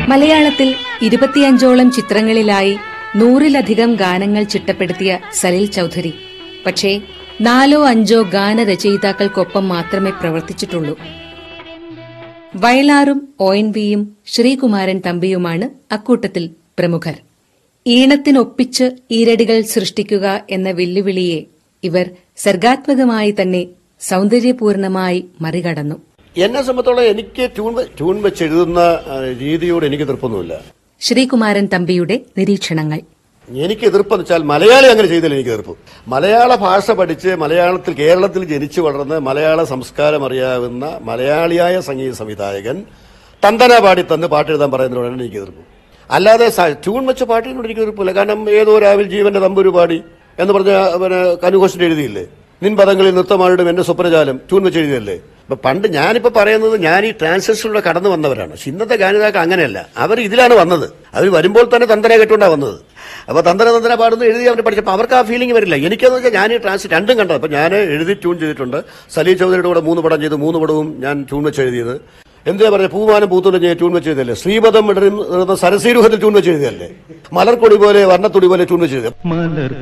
മലയാളത്തിൽ 25ഓളം ചിത്രങ്ങളിലായി 100-ലധികം ഗാനങ്ങൾ ചിട്ടപ്പെടുത്തിയ സലിൽ ചൌധരി പക്ഷേ 4-5 ഗാനരചയിതാക്കൾക്കൊപ്പം മാത്രമേ പ്രവർത്തിച്ചിട്ടുള്ളൂ. വയലാറും ONVയും ശ്രീകുമാരൻ തമ്പിയുമാണ് അക്കൂട്ടത്തിൽ പ്രമുഖർ. ഈണത്തിനൊപ്പിച്ച് ഈരടികൾ സൃഷ്ടിക്കുക എന്ന വെല്ലുവിളിയെ ഇവർ സർഗാത്മകമായി തന്നെ സൗന്ദര്യപൂർണമായി മറികടന്നു. എന്നെ സംബന്ധിച്ചോളം എനിക്ക് ട്യൂൺ വെച്ച് എഴുതുന്ന രീതിയോട് എനിക്ക് എതിർപ്പൊന്നുമില്ല. ശ്രീകുമാരൻ തമ്പിയുടെ നിരീക്ഷണങ്ങൾ. എനിക്ക് എതിർപ്പെന്ന് വെച്ചാൽ മലയാളി അങ്ങനെ ചെയ്താൽ എനിക്ക് എതിർപ്പ്. മലയാള ഭാഷ പഠിച്ച് മലയാളത്തിൽ കേരളത്തിൽ ജനിച്ചു വളർന്ന് മലയാള സംസ്കാരം അറിയാവുന്ന മലയാളിയായ സംഗീത സംവിധായകൻ തന്തന പാടി തന്ന് പാട്ടെഴുതാൻ പറയുന്നതിനോടാണ് എനിക്ക് എതിർപ്പ്. അല്ലാതെ ട്യൂൺ വെച്ച പാട്ടിനോട് എനിക്ക് എതിർപ്പില്ല. കാരണം ഏതോ രാവിൽ ജീവന്റെ തമ്പുരു പാടി എന്ന് പറഞ്ഞ കനുഘോഷിന്റെ എഴുതിയില്ലേ, നിൻ പദങ്ങളിൽ നൃത്തമാരുടെ എന്റെ സ്വപ്നജാലം ട്യൂൺ വെച്ച് എഴുതിയല്ലേ. അപ്പൊ പണ്ട് ഞാനിപ്പോ പറയുന്നത് ഞാൻ ഈ ട്രാൻസിഷനിലൂടെ കടന്നു വന്നവരാണ്. പക്ഷെ ഇന്നത്തെ ഗാനിതാക്കൾ അങ്ങനെയല്ല. അവർ ഇതിലാണ് വന്നത്. അവർ വരുമ്പോൾ തന്നെ തന്തന കേട്ടുകൊണ്ടാണ് വന്നത്. അപ്പൊ തന്തന പാടുന്നു എഴുതി അവർ പഠിച്ചപ്പോൾ അവർക്ക് ആ ഫീലിംഗ് വരില്ല. എനിക്കെന്ന് വെച്ചാൽ ഞാൻ ഈ ട്രാൻസ് രണ്ടും കണ്ടത്. അപ്പൊ ഞാൻ എഴുതി ട്യൂൺ ചെയ്തിട്ടുണ്ട്. സലീൽ ചൗധരിയുടെ കൂടെ 3 പടം ചെയ്ത് 3 പടവും ഞാൻ ട്യൂൺ വെച്ച് എഴുതിയത്. എന്തിനാ പറഞ്ഞ പൂമാനം പൂത്തുണ്ട് ഞാൻ ട്യൂൺ വെച്ച് എഴുതിയല്ലേ. ശ്രീപദം ഇടരുന്ന സരസീരുഹത്തിൽ ട്യൂൺ വെച്ച് എഴുതിയല്ലേ. മലർക്കൊടി പോലെ വർണ്ണത്തൊടി പോലെ ട്യൂൺ വെച്ച് എഴുതിയ